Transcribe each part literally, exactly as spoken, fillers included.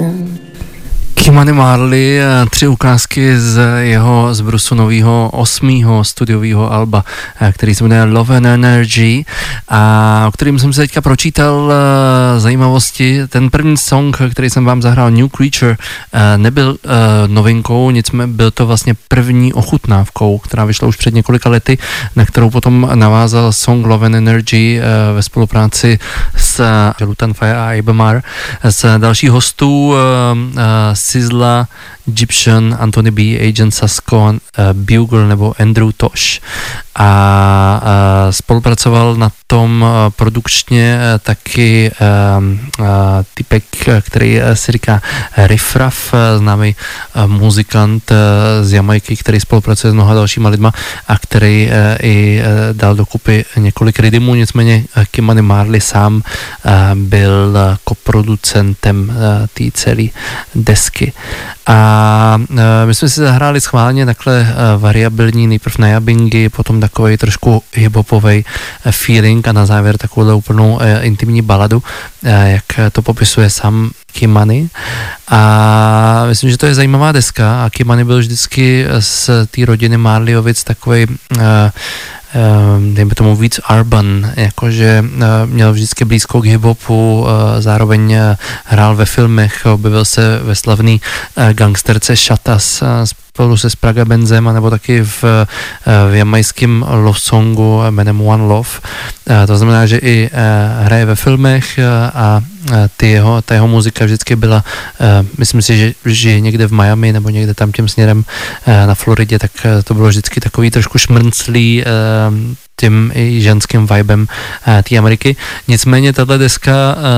Kimani Marley, tři ukázky z jeho z Brusu nového osmého studiového alba, který se jmenuje Love and Energy, a o kterým jsem se teďka pročítal zajímavosti. Ten první song, který jsem vám zahrál, New Creature, nebyl novinkou, nicméně byl to vlastně první ochutnávkou, která vyšla už před několika lety, na kterou potom navázal song Love and Energy ve spolupráci s Lutan Fyah a Ibamar. Z dalších hostů Sizzla, Egyptian, Anthony B, Agent Sasko, uh, Bugle nebo Andrew Tosh. A uh, spolupracoval na tom uh, produkčně uh, taky uh, uh, typek, který uh, si říká Riff Raff, uh, známý uh, muzikant uh, z Jamajky, který spolupracuje s mnoha dalšíma lidma a který uh, i uh, dal dokupy několik rhythmů, nicméně uh, Kimani Marley sám uh, byl uh, koproducentem uh, té celé desky. A uh, my jsme si zahráli schválně takhle uh, variabilní, nejprv na jabingy, potom takový trošku hiphopovej uh, feeling a na závěr takovou úplnou uh, intimní baladu, uh, jak to popisuje sám Kimani. A myslím, že to je zajímavá deska a Kimani byl vždycky z té rodiny Marleyovic takovej uh, dejme tomu víc urban, jakože měl vždycky blízko k hip-hopu, zároveň hrál ve filmech, objevil se ve slavný gangsterce Shatas spolu se Spraga Benzem, nebo taky v, v jamajském love songu jménem One Love. To znamená, že i hraje ve filmech a ty jeho, ta jeho muzika vždycky byla, myslím si, že žije někde v Miami nebo někde tam tím směrem na Floridě, tak to bylo vždycky takový trošku šmrnclý tím i ženským vibem té Ameriky. Nicméně tato deska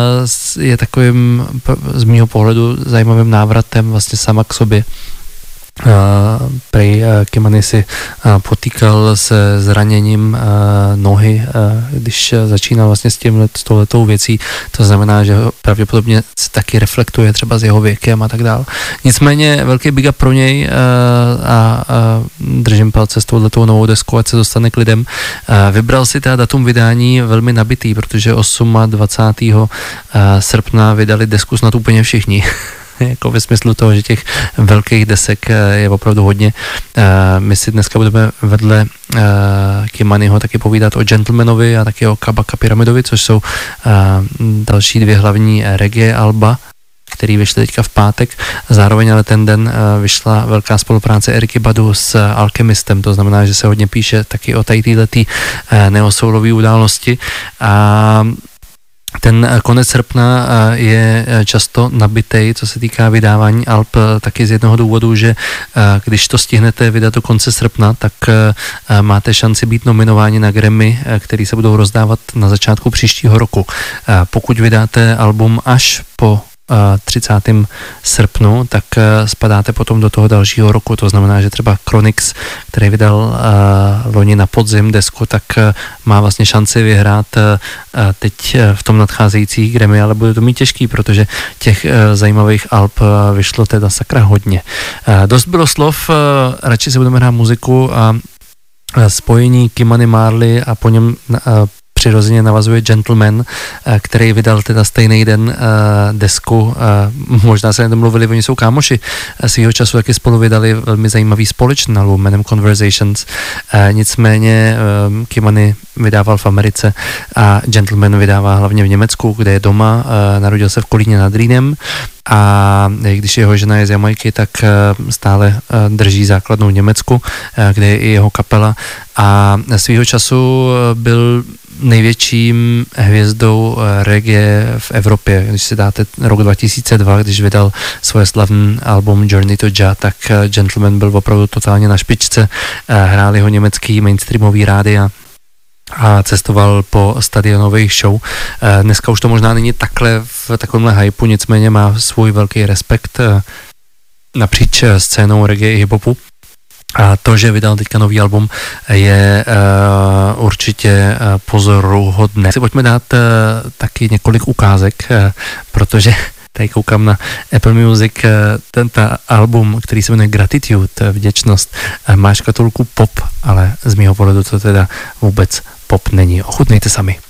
je takovým z mýho pohledu zajímavým návratem vlastně sama k sobě. Uh, prej uh, Kimani si uh, potýkal se zraněním uh, nohy, uh, když uh, začínal vlastně s tím s touhletou věcí, to znamená, že pravděpodobně se taky reflektuje třeba s jeho věkem a tak dál. Nicméně velký big up pro něj uh, a uh, držím palce s touhletou novou deskou, ať se dostane k lidem. Uh, vybral si teda datum vydání velmi nabitý, protože dvacátého osmého srpna vydali desku snad úplně všichni. Jako ve smyslu toho, že těch velkých desek je opravdu hodně. My si dneska budeme vedle Kimaniho taky povídat o Gentlemanovi a taky o Kabaka Pyramidovi, což jsou další dvě hlavní reggae alba, který vyšly teďka v pátek. Zároveň ale ten den vyšla velká spolupráce Eriky Badu s Alchemistem, to znamená, že se hodně píše taky o tady této neosoulový události. A ten konec srpna je často nabitej, co se týká vydávání alb, taky z jednoho důvodu, že když to stihnete vydat do konce srpna, tak máte šanci být nominováni na Grammy, který se budou rozdávat na začátku příštího roku. Pokud vydáte album až po třicátého srpnu, tak spadáte potom do toho dalšího roku, to znamená, že třeba Chronix, který vydal uh, loni na podzim desku, tak uh, má vlastně šanci vyhrát uh, teď uh, v tom nadcházejících Grammy, ale bude to mít těžký, protože těch uh, zajímavých alb uh, vyšlo teda sakra hodně. Uh, dost bylo slov, uh, radši si budeme hrát muziku a uh, spojení Kimani Marley a po něm uh, přirozeně navazuje Gentleman, který vydal teda stejný den uh, desku, uh, možná se nedomluvili, oni jsou kámoši, svýho času taky spolu vydali velmi zajímavý společný album jménem Conversations, uh, nicméně um, Kimani vydával v Americe a Gentleman vydává hlavně v Německu, kde je doma, uh, narodil se v Kolíně nad Rýnem a když jeho žena je z Jamajky, tak uh, stále uh, drží základnou v Německu, uh, kde je i jeho kapela a svýho času uh, byl největším hvězdou reggae v Evropě. Když si dáte rok dva tisíce dva, když vydal svoje slavný album Journey to Jah, tak Gentleman byl opravdu totálně na špičce. Hráli ho německý mainstreamový rádia a cestoval po stadionových show. Dneska už to možná není takhle v takovémhle hypeu, nicméně má svůj velký respekt napříč scénou reggae i hip-hopu. A to, že vydal teďka nový album, je uh, určitě uh, pozoruhodné. Si pojďme dát uh, taky několik ukázek, uh, protože tady koukám na Apple Music, uh, tento album, který se jmenuje Gratitude, vděčnost, uh, má škatulku pop, ale z mýho pohledu to teda vůbec pop není. Ochutnejte sami.